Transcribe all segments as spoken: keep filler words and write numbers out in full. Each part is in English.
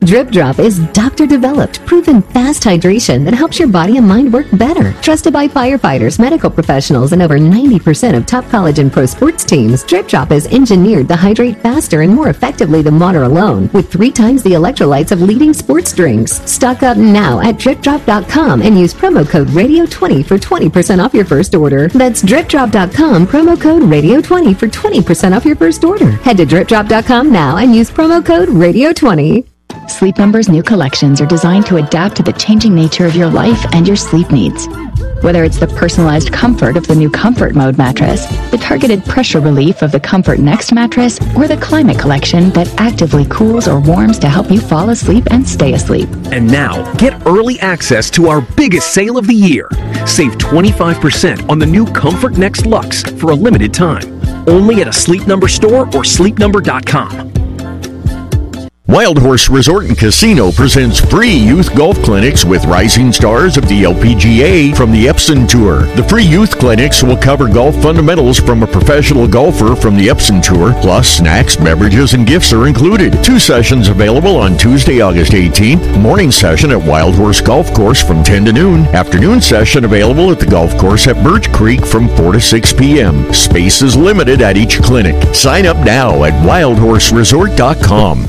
Drip Drop is doctor-developed, proven fast hydration that helps your body and mind work better. Trusted by firefighters, medical professionals, and over ninety percent of top college and pro sports teams, Drip Drop is engineered to hydrate faster and more effectively than water alone, with three times the electrolytes of leading sports drinks. Stock up now at drip drop dot com and use promo code radio twenty for twenty percent off your first order. That's drip drop dot com, promo code radio twenty for twenty percent off your first order. Head to drip drop dot com now and use promo code radio twenty. Sleep Number's new collections are designed to adapt to the changing nature of your life and your sleep needs. Whether it's the personalized comfort of the new Comfort Mode mattress, the targeted pressure relief of the Comfort Next mattress, or the Climate Collection that actively cools or warms to help you fall asleep and stay asleep. And now, get early access to our biggest sale of the year. Save twenty-five percent on the new Comfort Next Luxe for a limited time. Only at a Sleep Number store or sleep number dot com. Wild Horse Resort and Casino presents free youth golf clinics with rising stars of the L P G A from the Epson Tour. The free youth clinics will cover golf fundamentals from a professional golfer from the Epson Tour, plus snacks, beverages, and gifts are included. Two sessions available on Tuesday, August eighteenth. Morning session at Wild Horse Golf Course from ten to noon. Afternoon session available at the golf course at Birch Creek from four to six p.m. Space is limited at each clinic. Sign up now at wild horse resort dot com.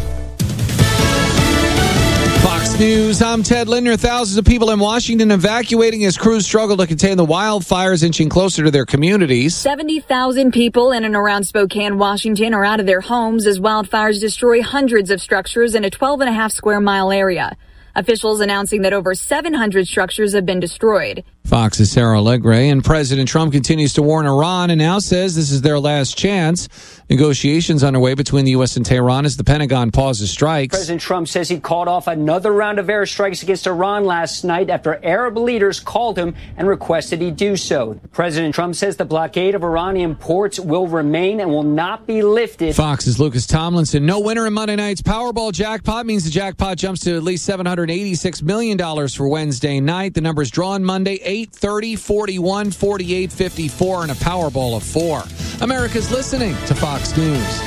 News. I'm Ted Linder. Thousands of people in Washington evacuating as crews struggle to contain the wildfires inching closer to their communities. seventy thousand people in and around Spokane, Washington are out of their homes as wildfires destroy hundreds of structures in a twelve and a half square mile area. Officials announcing that over seven hundred structures have been destroyed. Fox's Sarah Allegre. And President Trump continues to warn Iran and now says this is their last chance. Negotiations underway between the U S and Tehran as the Pentagon pauses strikes. President Trump says he called off another round of airstrikes against Iran last night after Arab leaders called him and requested he do so. President Trump says the blockade of Iranian ports will remain and will not be lifted. Fox's Lucas Tomlinson. No winner in Monday night's Powerball jackpot means the jackpot jumps to at least seven hundred eighty-six million dollars for Wednesday night. The numbers drawn Monday, eight, thirty, forty-one, forty-eight, fifty-four, and a Powerball of four. America's listening to Fox News.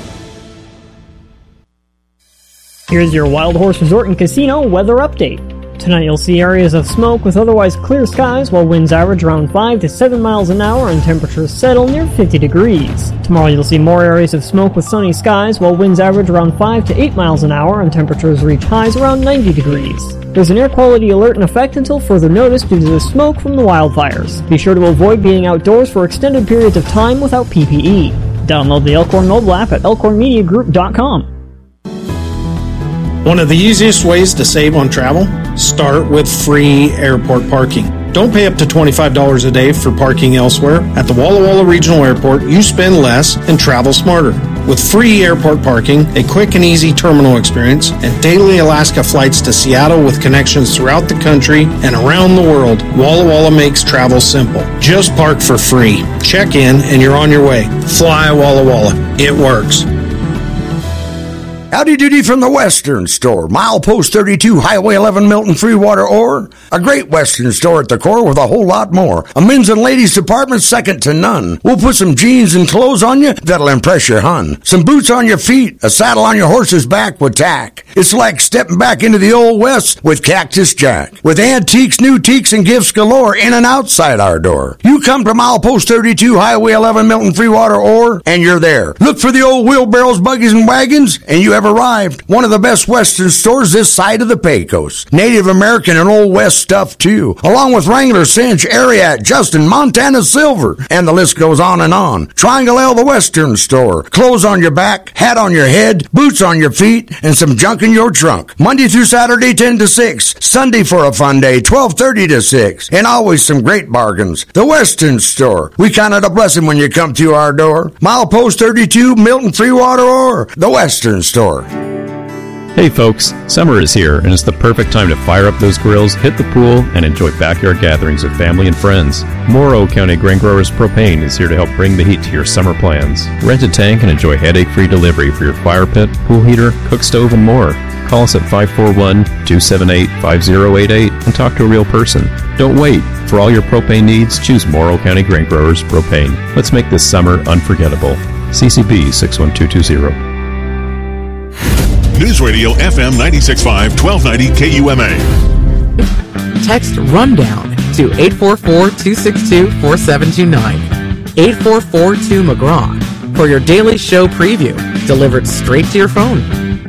Here's your Wild Horse Resort and Casino weather update. Tonight you'll see areas of smoke with otherwise clear skies while winds average around five to seven miles an hour and temperatures settle near fifty degrees. Tomorrow you'll see more areas of smoke with sunny skies while winds average around five to eight miles an hour and temperatures reach highs around ninety degrees. There's an air quality alert in effect until further notice due to the smoke from the wildfires. Be sure to avoid being outdoors for extended periods of time without P P E. Download the Elkhorn mobile app at elkhorn media group dot com. One of the easiest ways to save on travel? Start with free airport parking. Don't pay up to twenty-five dollars a day for parking elsewhere. At the Walla Walla Regional Airport, you spend less and travel smarter. With free airport parking, a quick and easy terminal experience, and daily Alaska flights to Seattle with connections throughout the country and around the world, Walla Walla makes travel simple. Just park for free. Check in and you're on your way. Fly Walla Walla. It works. Howdy doody from the Western Store, Milepost thirty-two, Highway eleven, Milton, Freewater, or a great Western store at the core with a whole lot more. A men's and ladies department second to none. We'll put some jeans and clothes on you that'll impress your hun. Some boots on your feet, a saddle on your horse's back with tack. It's like stepping back into the old West with Cactus Jack. With antiques, new teaks, and gifts galore in and outside our door. You come to Milepost thirty-two, Highway eleven, Milton, Freewater, or, and you're there. Look for the old wheelbarrows, buggies, and wagons, and you have arrived. One of the best Western stores this side of the Pecos. Native American and Old West stuff too, along with Wrangler, Cinch, Ariat, Justin, Montana Silver, and the list goes on and on. Triangle L, the Western Store. Clothes on your back, hat on your head, boots on your feet, and some junk in your trunk. Monday through Saturday, ten to six. Sunday for a fun day, twelve thirty to six. And always some great bargains. The Western Store. We count it a blessing when you come through our door. Milepost thirty-two, Milton, Freewater, or the Western Store. Hey folks, summer is here and it's the perfect time to fire up those grills, hit the pool, and enjoy backyard gatherings with family and friends. Morrow County Grain Growers Propane is here to help bring the heat to your summer plans. Rent a tank and enjoy headache-free delivery for your fire pit, pool heater, cook stove, and more. Call us at five four one, two seven eight, five zero eight eight and talk to a real person. Don't wait. For all your propane needs, choose Morrow County Grain Growers Propane. Let's make this summer unforgettable. C C B six one two two zero. News Radio F M ninety-six point five, twelve ninety K U M A. Text RUNDOWN to eight four four, two six two, four seven two nine. eight four four two McGraw for your daily show preview, delivered straight to your phone.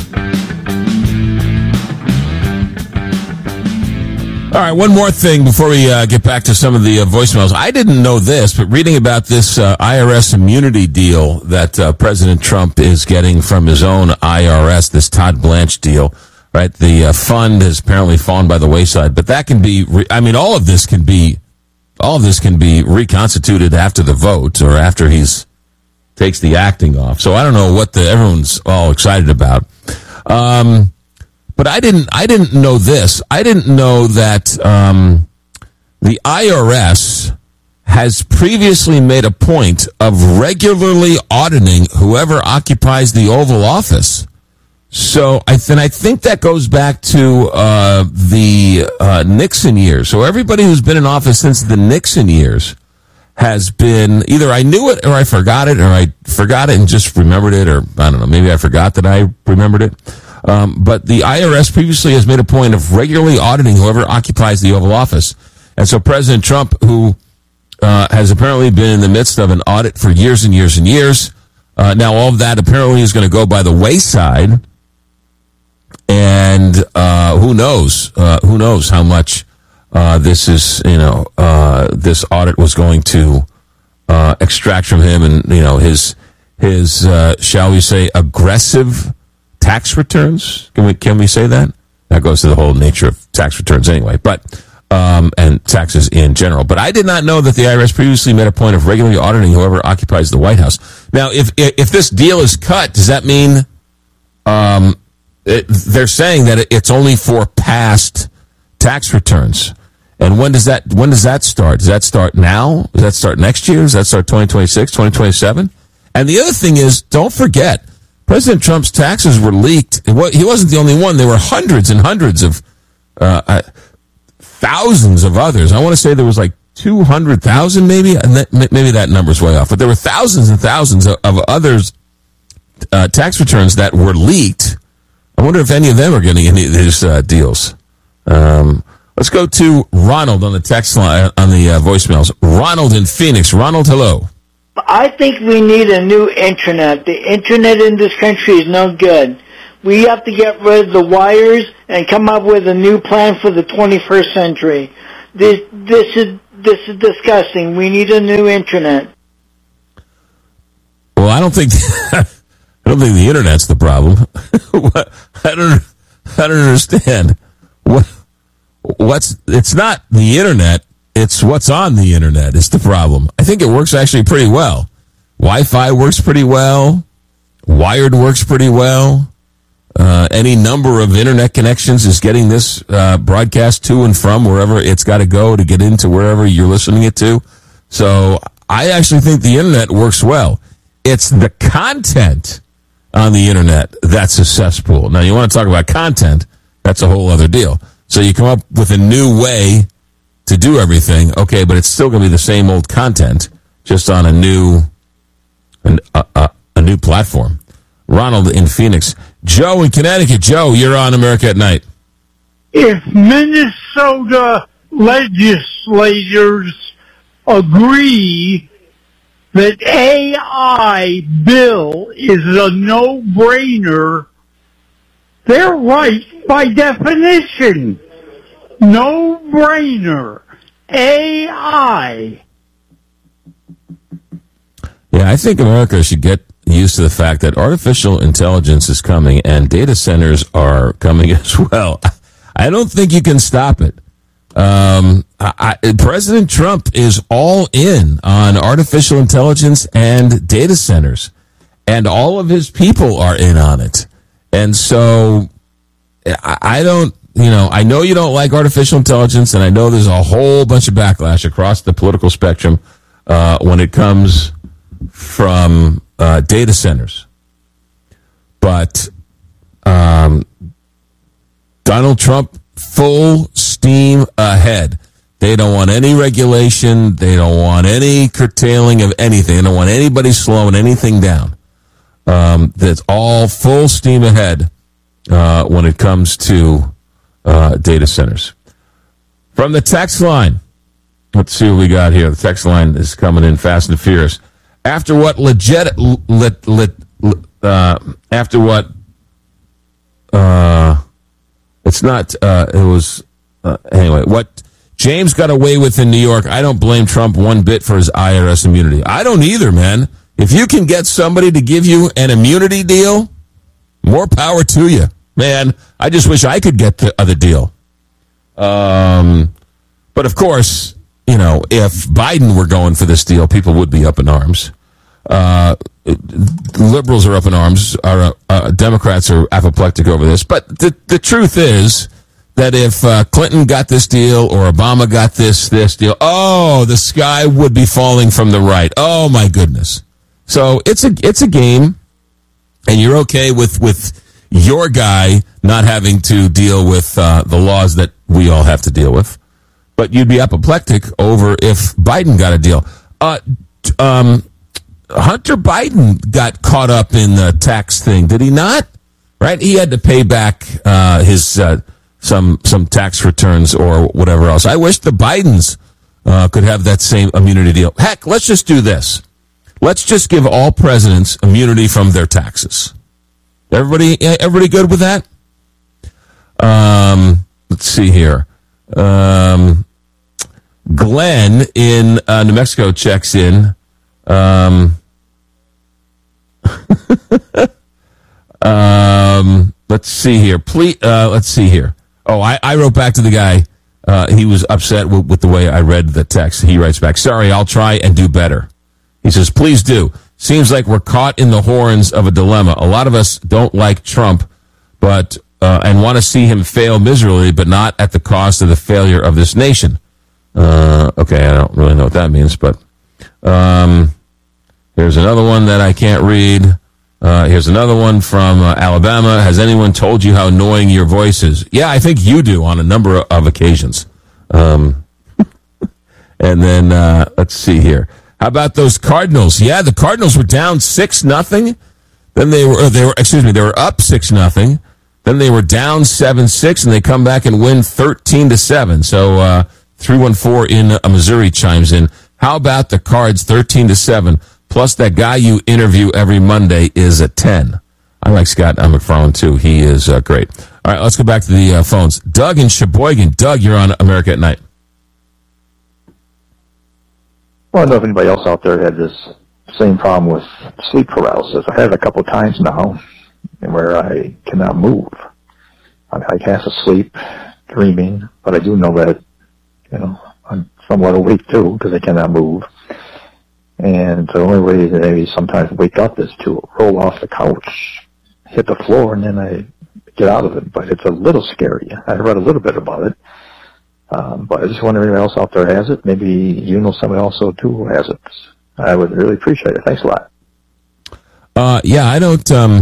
All right, one more thing before we uh, get back to some of the uh, voicemails. I didn't know this, but reading about this uh, I R S immunity deal that uh, President Trump is getting from his own I R S, this Todd Blanche deal, right? The uh, fund has apparently fallen by the wayside, but that can be, re- I mean, all of this can be, all of this can be reconstituted after the vote or after he's takes the acting off. So I don't know what the everyone's all excited about. Um, But I didn't. I didn't know this. I didn't know that um, the I R S has previously made a point of regularly auditing whoever occupies the Oval Office. So I th- I think that goes back to uh, the uh, Nixon years. So everybody who's been in office since the Nixon years has been either I knew it or I forgot it, or I forgot it and just remembered it, or I don't know. Maybe I forgot that I remembered it. Um, but the I R S previously has made a point of regularly auditing whoever occupies the Oval Office. And so President Trump, who uh, has apparently been in the midst of an audit for years and years and years, uh, now all of that apparently is going to go by the wayside. And uh, who knows? Uh, who knows how much uh, this is, you know, uh, this audit was going to uh, extract from him, and, you know, his, his uh, shall we say, aggressive tax returns. Can we can we say that? That goes to the whole nature of tax returns anyway, but um, and taxes in general. But I did not know that the I R S previously made a point of regularly auditing whoever occupies the White House. Now, if if this deal is cut, does that mean um, it, they're saying that it's only for past tax returns? And when does that when does that start? Does that start now? Does that start next year? Does that start twenty twenty-six, twenty twenty-seven? And the other thing is, don't forget, President Trump's taxes were leaked. He wasn't the only one. There were hundreds and hundreds of, uh, uh, thousands of others. I want to say there was like two hundred thousand maybe, and that, maybe that number's way off. But there were thousands and thousands of, of others, uh, tax returns that were leaked. I wonder if any of them are getting any of these uh, deals. Um, let's go to Ronald on the text line, on the uh, voicemails. Ronald in Phoenix. Ronald, hello. I think we need a new internet. The internet in this country is no good. We have to get rid of the wires and come up with a new plan for the twenty-first century. This this is this is disgusting. We need a new internet. Well, I don't think I don't think the internet's the problem. I don't I don't understand. What what's it's not the internet. It's what's on the internet is the problem. I think it works actually pretty well. Wi-Fi works pretty well. Wired works pretty well. Uh, any number of internet connections is getting this uh, broadcast to and from wherever it's got to go to get into wherever you're listening it to. So I actually think the internet works well. It's the content on the internet that's a cesspool. Now, you want to talk about content, that's a whole other deal. So you come up with a new way to do everything, okay, but it's still going to be the same old content, just on a new, an, uh, uh, a new platform. Ronald in Phoenix. Joe in Connecticut. Joe, you're on America at Night. If Minnesota legislators agree that A I bill is a no-brainer, they're right by definition. No-brainer. A I. Yeah, I think America should get used to the fact that artificial intelligence is coming and data centers are coming as well. I don't think you can stop it. Um, I, I, President Trump is all in on artificial intelligence and data centers, and all of his people are in on it. And so I, I don't, you know, I know you don't like artificial intelligence, and I know there's a whole bunch of backlash across the political spectrum uh, when it comes from uh, data centers. But um, Donald Trump, full steam ahead. They don't want any regulation. They don't want any curtailing of anything. They don't want anybody slowing anything down. Um, that's all full steam ahead uh, when it comes to uh, data centers. From the text line, let's see what we got here. The text line is coming in fast and furious. After what legit, lit, lit, uh, after what, uh, it's not, uh, it was, uh, anyway, what James got away with in New York, I don't blame Trump one bit for his I R S immunity. I don't either, man. If you can get somebody to give you an immunity deal, more power to you. Man, I just wish I could get the other deal. Um, but of course, you know, if Biden were going for this deal, people would be up in arms. Uh, liberals are up in arms. Our, uh, Democrats are apoplectic over this. But the the truth is that if uh, Clinton got this deal or Obama got this this deal, oh, the sky would be falling from the right. Oh my goodness! So it's a it's a game, and you're okay with with your guy not having to deal with uh, the laws that we all have to deal with. But you'd be apoplectic over if Biden got a deal. Uh, um, Hunter Biden got caught up in the tax thing, did he not? Right? He had to pay back uh, his uh, some some tax returns or whatever else. I wish the Bidens uh, could have that same immunity deal. Heck, let's just do this. Let's just give all presidents immunity from their taxes. Everybody, everybody good with that? Um, let's see here. Um, Glenn in uh, New Mexico checks in. Um, um, let's see here. Please, uh, let's see here. Oh, I, I wrote back to the guy. Uh, he was upset with, with the way I read the text. He writes back, sorry, I'll try and do better. He says, please do. Seems like we're caught in the horns of a dilemma. A lot of us don't like Trump, but uh, and want to see him fail miserably, but not at the cost of the failure of this nation. Uh, okay, I don't really know what that means, but um, here's another one that I can't read. Uh, here's another one from uh, Alabama. Has anyone told you how annoying your voice is? Yeah, I think you do on a number of occasions. Um, and then uh, let's see here. How about those Cardinals? Yeah, the Cardinals were down six nothing. Then they were they were excuse me, they were up six nothing. Then they were down seven six, and they come back and win thirteen to seven. So uh, three one four in uh, Missouri chimes in. How about the Cards thirteen to seven? Plus that guy you interview every Monday is a ten. I like Scott McFarland too. He is uh, great. All right, let's go back to the uh, phones. Doug in Sheboygan. Doug, you're on America at Night. Well, I don't know if anybody else out there had this same problem with sleep paralysis. I had it a couple of times now where I cannot move. I, I can't sleep, dreaming, but I do know that, you know, I'm somewhat awake too because I cannot move. And the only way that I sometimes wake up is to roll off the couch, hit the floor, and then I get out of it. But it's a little scary. I read a little bit about it. Um, but I just wonder if anyone else out there has it. Maybe you know somebody also too who has it. I would really appreciate it. Thanks a lot. Uh, yeah, I don't. Um,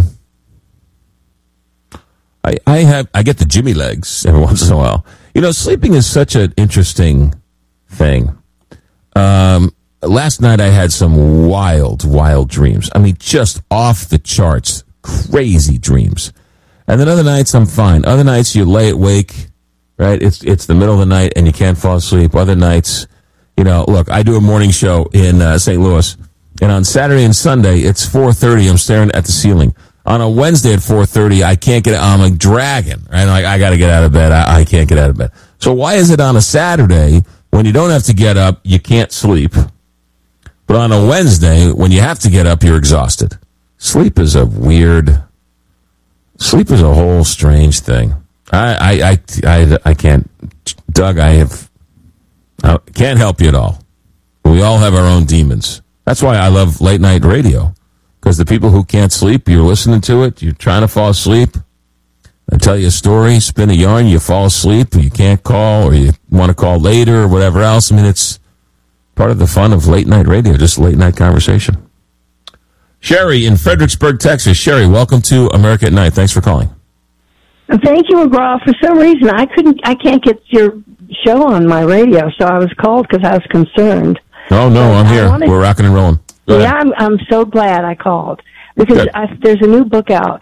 I I have I get the Jimmy legs every once in a while. You know, sleeping is such an interesting thing. Um, last night I had some wild, wild dreams. I mean, just off the charts, crazy dreams. And then other nights I'm fine. Other nights you lay awake. Right, it's it's the middle of the night and you can't fall asleep. Other nights, you know, look, I do a morning show in uh, Saint Louis, and on Saturday and Sunday it's four thirty. I'm staring at the ceiling. On a Wednesday at four thirty, I can't get. I'm like dragging. Right, like I got to get out of bed. I, I can't get out of bed. So why is it on a Saturday when you don't have to get up, you can't sleep, but on a Wednesday when you have to get up, you're exhausted? Sleep is a weird. Sleep is a whole strange thing. I, I, I, I, I can't, Doug, I have, I can't help you at all. We all have our own demons. That's why I love late night radio. Because the people who can't sleep, you're listening to it, you're trying to fall asleep. I tell you a story, spin a yarn, you fall asleep, you can't call, or you want to call later, or whatever else. I mean, it's part of the fun of late night radio, just late night conversation. Sherry in Fredericksburg, Texas. Sherry, welcome to America at Night. Thanks for calling. Thank you, McGraw. For some reason, I couldn't, I can't get your show on my radio, so I was called because I was concerned. Oh no, I'm here. Wanted, We're rocking and rolling. Go yeah, ahead. I'm, I'm so glad I called because I, there's a new book out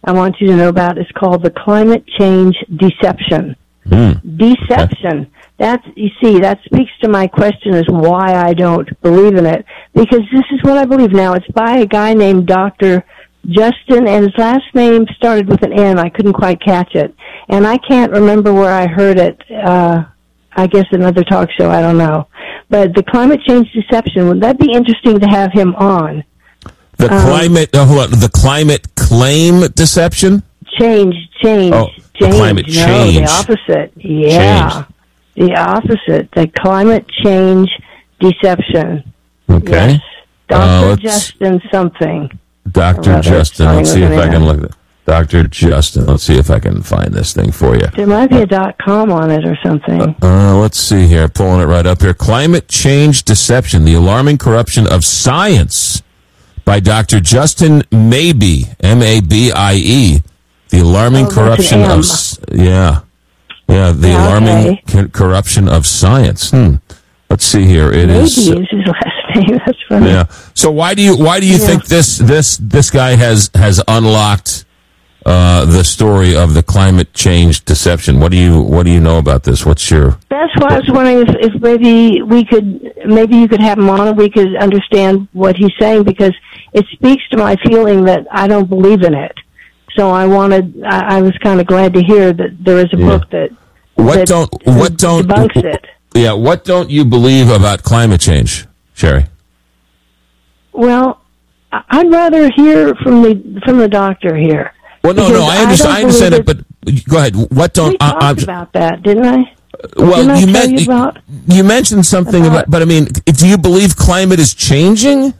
I want you to know about is called the climate change deception. Mm. Deception. That's, you see, that speaks to my question as why I don't believe in it. Because this is what I believe now. It's by a guy named Doctor Justin, and his last name started with an N. I couldn't quite catch it. And I can't remember where I heard it. Uh, I guess another talk show, I don't know. But the climate change deception, would that be interesting to have him on? The um, climate, oh, hold on, the climate claim deception? Change, change, oh, change. The climate no, change. the opposite. Yeah. Change. The opposite. The climate change deception. Okay. Yes. Doctor Uh, Justin something. Doctor Rather, Justin, let's see if starting I with can an look at Doctor Justin, let's see if I can find this thing for you. There might be a dot com on it or something. Uh, let's see here, pulling it right up here. Climate Change Deception, the Alarming Corruption of Science by Doctor Justin Mabie, M A B I E. The Alarming Oh, that's Corruption an M. of... s- Yeah. Yeah, the Yeah, Alarming okay. co- Corruption of Science. Hmm. Let's see here. It Maybe is... is his last name. That's funny. Yeah. So why do you why do you Yeah. think this this this guy has has unlocked uh, the story of the climate change deception? What do you what do you know about this? What's your That's why I was wondering if, if maybe we could, maybe you could have him on and we could understand what he's saying, because it speaks to my feeling that I don't believe in it. So I wanted, I, I was kind of glad to hear that there is a Yeah. book that, what that don't what don't debunks it. Yeah, what don't you believe about climate change, Sherry? Well, I- I'd rather hear from the from the doctor here. Well, no, Because no, I I understand. don't I understand believe it, but go ahead. What don't We I, talked I'm- about that, didn't I? well, Didn't I you tell meant you about? you mentioned something about- about, but I mean, do you believe climate is changing?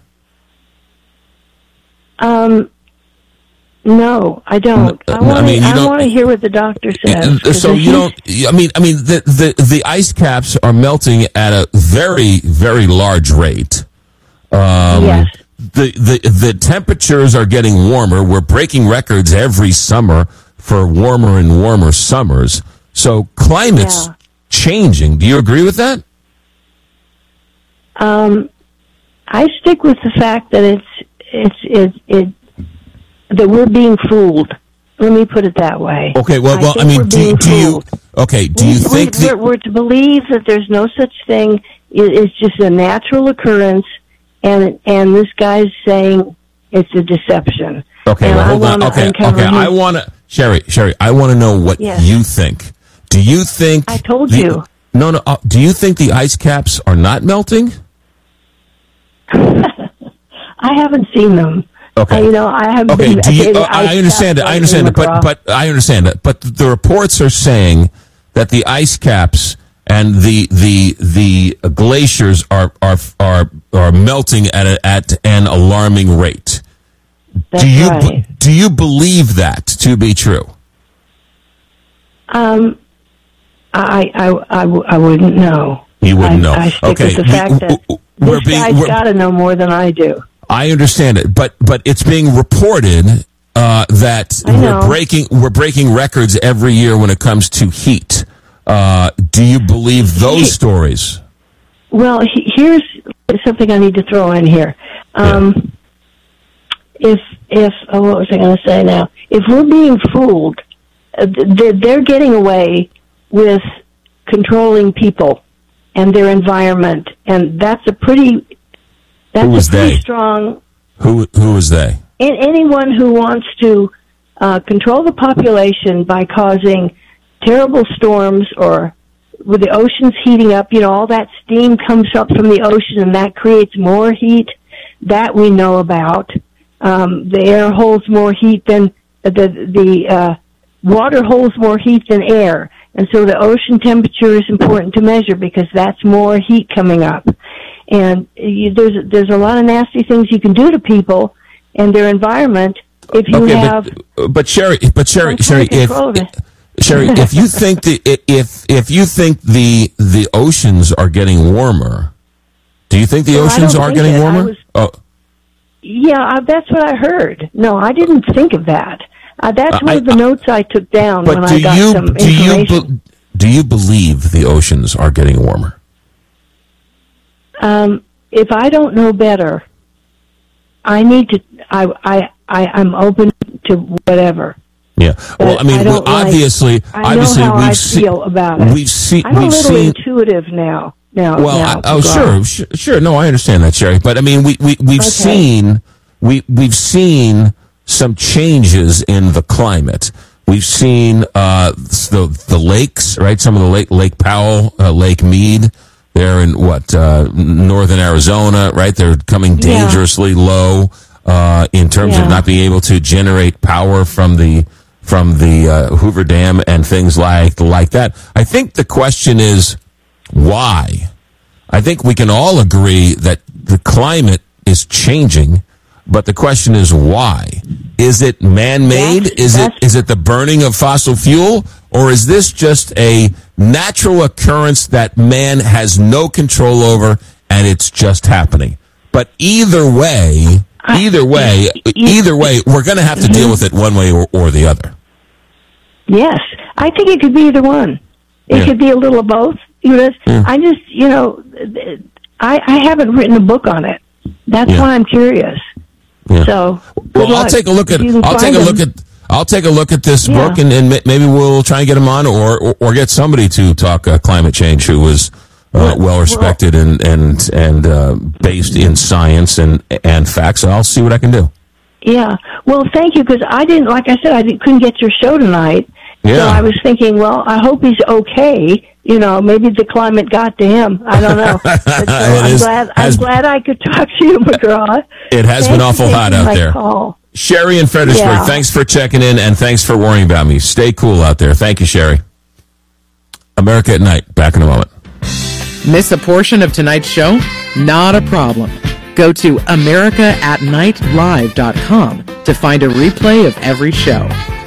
Um, no, I don't. No, I I want mean, you I don't- want to hear what the doctor says. Uh, 'cause So if you he's- don't. I mean, I mean, the, the the ice caps are melting at a very very large rate. Um, Yes. The the the temperatures are getting warmer. We're breaking records every summer for warmer and warmer summers. So climate's Yeah. changing. Do you agree with that? Um, I stick with the fact that it's it's it, it that we're being fooled. Let me put it that way. Okay. Well, well, I think mean, we're do, being do you? fooled. Okay. Do We- you think we, the, we're, we're to believe that there's no such thing? It, it's just a natural occurrence, and and this guy's saying it's a deception. Okay, and well, I hold on. wanna Okay, uncover okay. I his- want to, Sherry, Sherry. I want to know what Yes. you think. Do you think? I told the- you. No, no. Uh, do you think the ice caps are not melting? I haven't seen them. Okay. I, you know, I haven't Okay. been. Do you? dating Uh, I ice understand it. caps I lately, understand it. But McGraw. but I understand it. But the reports are saying that the ice caps and the the the glaciers are are are are melting at a, at an alarming rate. That's do you right. do you believe that to be true? Um, I, I, I, w- I wouldn't know. You wouldn't I, know. I stick Okay, with the we- fact that w- we're this being- guy's we're- got to know more than I do. I understand it, but but it's being reported uh, that I know. we're breaking we're breaking records every year when it comes to heat. Uh, do you believe those stories? Well, he, here's something I need to throw in here. Um, If, if, oh, what was I going to say now? If we're being fooled, uh, they're, they're getting away with controlling people and their environment, and that's a pretty, that's Who is a pretty they? strong. Who who is they? And anyone who wants to uh, control the population by causing terrible storms or with the oceans heating up, you know, all that steam comes up from the ocean and that creates more heat. That we know about. Um, the air holds more heat than the the uh, water holds more heat than air, and so the ocean temperature is important to measure because that's more heat coming up. And you, there's there's a lot of nasty things you can do to people and their environment if you Okay, have. but, but Sherry, but Sherry, some Sherry, kind of if control of it. Sherry, if you think the if if you think the the oceans are getting warmer, do you think the Well, I oceans don't are think getting it. I warmer? was- Oh. Yeah, uh, that's what I heard. No, I didn't think of that. Uh, that's Uh, one I- of the notes I took down when But I do got you some do you information. be, do you believe the oceans are getting warmer? Um, if I don't know better, I need to. I I I I'm open to whatever. Yeah. Well, I mean, I well, like, obviously, I obviously, know how we've I seen, feel about it. We've seen, I'm a we've little seen. intuitive now. Now, Well, now, I, oh, sure, sure, sure. No, I understand that, Sherry. But I mean, we we we've Okay. seen we we've seen some changes in the climate. We've seen uh, the the lakes, right? Some of the Lake Lake Powell, uh, Lake Mead. They're in what uh, northern Arizona, right? They're coming Yeah. dangerously low uh, in terms Yeah. of not being able to generate power from the from the uh, Hoover Dam and things like like that. I think the question is why. I think we can all agree that the climate is changing, but the question is why. Is it man-made? That's- is it that's- is it the burning of fossil fuel, or is this just a natural occurrence that man has no control over and it's just happening? But either way, either way, either way, we're going to have to deal with it one way or, or the other. Yes, I think it could be either one. It Yeah. could be a little of both. You know, Yeah. I just, you know, I I haven't written a book on it. That's Yeah. why I'm curious. Yeah. So, good Well, I'll luck. take a look at If you can I'll take find a them. look at I'll take a look at this Yeah. book and, and ma- maybe we'll try and get him on or or, or get somebody to talk uh, climate change who is uh, well respected and and and uh, based in science and and facts. I'll see what I can do. Yeah. Well, thank you, because I didn't, like I said, I didn't, couldn't get your show tonight. Yeah. So I was thinking, well, I hope he's okay. You know, maybe the climate got to him. I don't know. But so It I'm is- glad. has- I'm glad I could talk to you, McGraw. It has Thanks been for awful taking hot out my there. call. Sherry in Fredericksburg, Yeah. thanks for checking in and thanks for worrying about me. Stay cool out there. Thank you, Sherry. America at Night. Back in a moment. Miss a portion of tonight's show? Not a problem. Go to america at night live dot com to find a replay of every show.